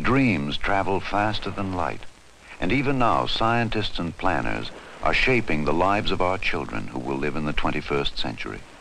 dreams travel faster than light. And even now, scientists and planners are shaping the lives of our children who will live in the 21st century.